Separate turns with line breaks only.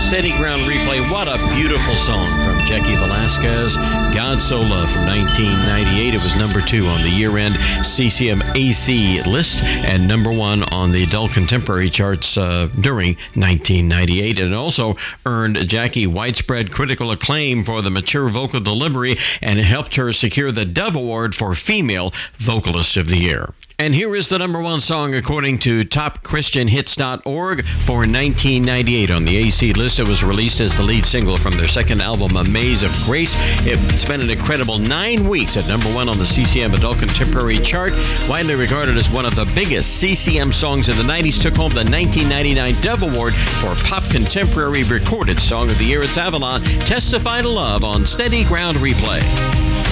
Steady Ground Replay. What a beautiful song from Jackie Velasquez. God So Loved from 1998. It was number 2 on the year-end CCM AC list and number 1 on the adult contemporary charts during 1998. And it also earned Jackie widespread critical acclaim for the mature vocal delivery, and it helped her secure the Dove Award for Female Vocalist of the Year. And here is the number 1 song according to TopChristianHits.org for 1998 on the AC list. It was released as the lead single from their second album, A Maze of Grace. It spent an incredible 9 weeks at number 1 on the CCM Adult Contemporary chart. Widely regarded as one of the biggest CCM songs in the 90s, took home the 1999 Dove Award for Pop Contemporary Recorded Song of the Year. It's Avalon, Testify to Love on Steady Ground Replay.